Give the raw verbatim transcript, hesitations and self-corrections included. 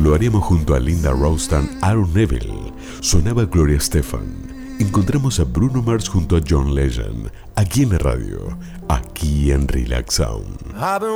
lo haríamos junto a Linda Ronstadt, Aaron Neville. Sonaba Gloria Estefan. Encontramos a Bruno Mars junto a John Legend. Aquí en la radio, aquí en Relax Sound.